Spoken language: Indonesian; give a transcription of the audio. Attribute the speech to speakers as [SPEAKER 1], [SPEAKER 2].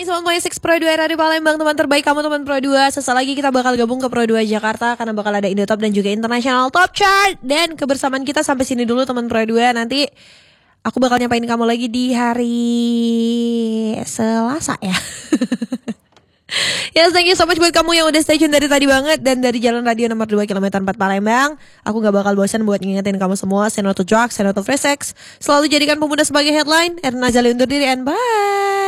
[SPEAKER 1] 97.6 Pro 2 Radio Palembang, teman terbaik kamu teman Pro 2. Sesaat lagi kita bakal gabung ke Pro 2 Jakarta karena bakal ada Indotop dan juga International Top Chart. Dan kebersamaan kita sampai sini dulu teman Pro 2. Nanti aku bakal nyampain kamu lagi di hari Selasa ya. Yes, thank you so much buat kamu yang udah stay tune dari tadi banget. Dan dari Jalan Radio nomor 2 kilometer 4 Palembang, aku gak bakal bosan buat ngingetin kamu semua. Say no to drugs, say no to free sex. Selalu jadikan pemuda sebagai headline. Erna Zali undur diri and bye.